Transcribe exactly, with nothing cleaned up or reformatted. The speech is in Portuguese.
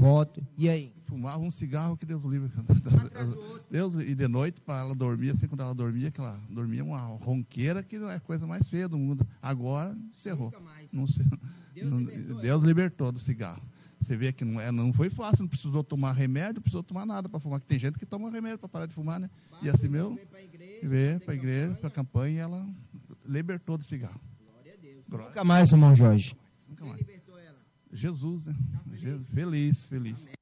voto. E aí? Fumava um cigarro que Deus o livre. Deus, e de noite, para ela dormir, assim, quando ela dormia, que ela dormia uma ronqueira, que não é a coisa mais feia do mundo. Agora, cerrou. Não, Deus, não, libertou, Deus libertou do cigarro. Você vê que não, é, não foi fácil, não precisou tomar remédio, não precisou tomar nada para fumar. Que tem gente que toma remédio para parar de fumar, né? Basta, e assim meu, veio para a igreja, para a campanha, e ela libertou do cigarro. Glória a Deus. Glória. Nunca mais, irmão Jorge. Nunca mais. Jesus, né? Jesus, feliz, feliz. Amém.